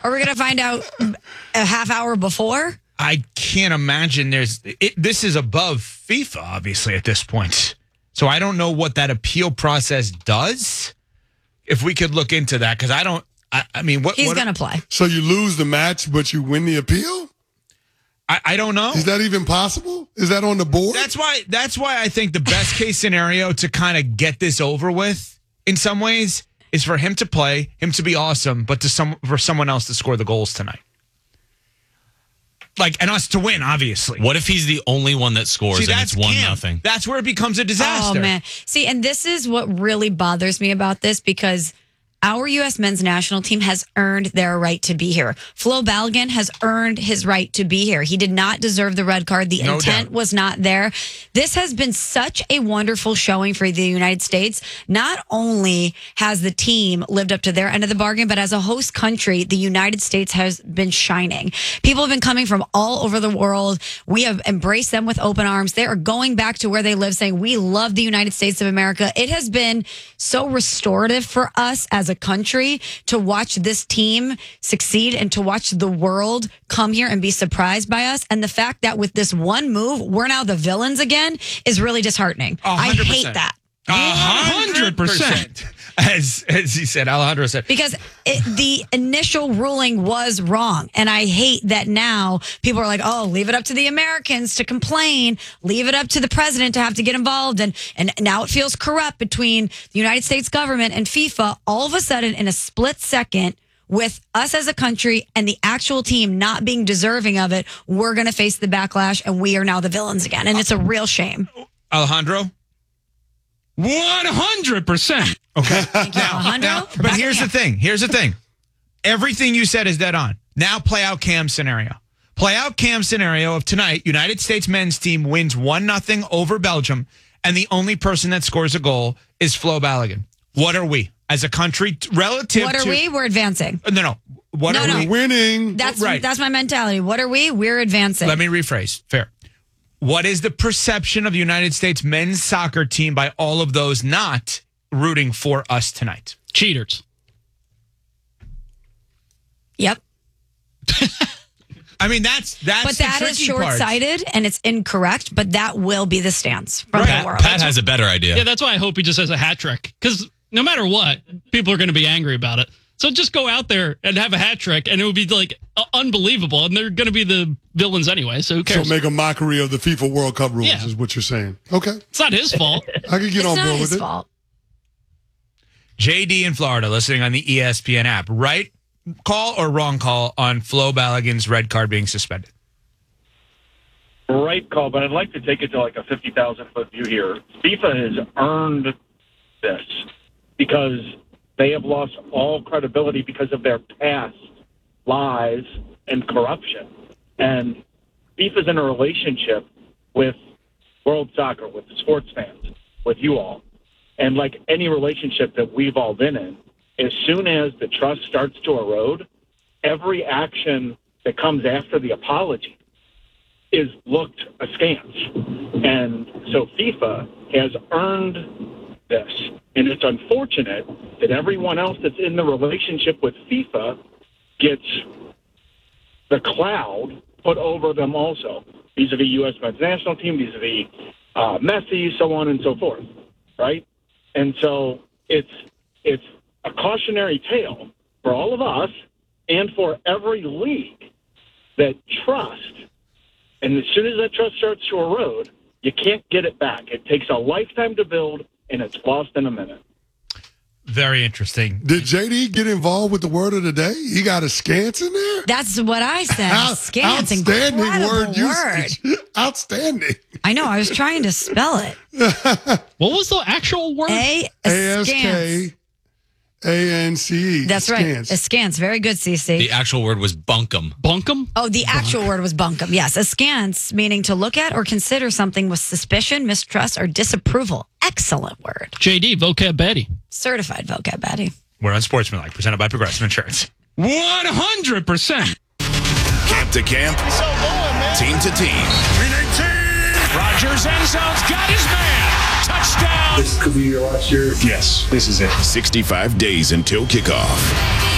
Are we going to find out a half hour before? I can't imagine this is above FIFA, obviously, at this point. So I don't know what that appeal process does. If we could look into that, because I mean, what he's going to play. So you lose the match, but you win the appeal? I don't know. Is that even possible? Is that on the board? That's why I think the best case scenario to kind of get this over with in some ways is for him to play, him to be awesome, but for someone else to score the goals tonight. And us to win, obviously. What if he's the only one that scores and it's 1-0? That's where it becomes a disaster. Oh, man. See, and this is what really bothers me about this, because our U.S. men's national team has earned their right to be here. Flo Balogun has earned his right to be here. He did not deserve the red card. The intent was not there. This has been such a wonderful showing for the United States. Not only has the team lived up to their end of the bargain, but as a host country, the United States has been shining. People have been coming from all over the world. We have embraced them with open arms. They are going back to where they live, saying, we love the United States of America. It has been so restorative for us as a country to watch this team succeed and to watch the world come here and be surprised by us. And the fact that with this one move, we're now the villains again is really disheartening. 100%. I hate that. 100%. As he said, Alejandro said. Because the initial ruling was wrong. And I hate that now people are like, oh, leave it up to the Americans to complain. Leave it up to the president to have to get involved. And now it feels corrupt between the United States government and FIFA. All of a sudden, in a split second, with us as a country and the actual team not being deserving of it, we're going to face the backlash and we are now the villains again. And it's a real shame. Alejandro? 100%. Okay. But here's the thing. Everything you said is dead on. Now play out Cam's scenario. Play out Cam's scenario of tonight. United States men's team wins 1-0 over Belgium, and the only person that scores a goal is Flo Balogun. What are we as a country relative to... What are we? We're advancing. No. What are we? Winning. That's right. That's my mentality. What are we? We're advancing. Let me rephrase. Fair. What is the perception of the United States men's soccer team by all of those not rooting for us tonight? Cheaters. Yep. I mean, that's but that is short-sighted and it's incorrect, but that will be the stance from the world. Pat has a better idea. Yeah, that's why I hope he just has a hat trick. Because no matter what, people are going to be angry about it. So just go out there and have a hat trick, and it would be unbelievable. And they're going to be the villains anyway. So who cares? So make a mockery of the FIFA World Cup rules is what you're saying. Okay, it's not his fault. I can get on board with it. It's not his fault. JD in Florida, listening on the ESPN app. Right call or wrong call on Flo Balogun's red card being suspended? Right call, but I'd like to take it to a 50,000-foot view here. FIFA has earned this because they have lost all credibility because of their past lies and corruption. And FIFA's in a relationship with world soccer, with the sports fans, with you all. And like any relationship that we've all been in, as soon as the trust starts to erode, every action that comes after the apology is looked askance. And so FIFA has earned this. And it's unfortunate that everyone else that's in the relationship with FIFA gets the cloud put over them also, vis-a-vis U.S. men's national team, vis-a-vis Messi, so on and so forth, right? And so it's a cautionary tale for all of us and for every league that trust, and as soon as that trust starts to erode, you can't get it back. It takes a lifetime to build, and it's lost in a minute. Very interesting. Did JD get involved with the word of the day? He got a scance in there? That's what I said. Scance, outstanding incredible word usage. Outstanding. I know. I was trying to spell it. What was the actual word? ASKANCE. That's right. Askance. Very good, CC. The actual word was bunkum. Bunkum? Oh, the actual word was bunkum. Yes. Askance, meaning to look at or consider something with suspicion, mistrust, or disapproval. Excellent word. JD, vocab Betty. Certified vocab Betty. We're on Sportsmanlike, presented by Progressive Insurance. 100%. Camp to camp. Team to team. Rodgers end zone's got his man. Touchdown. This could be your last year. Yes, this is it. 65 days until kickoff.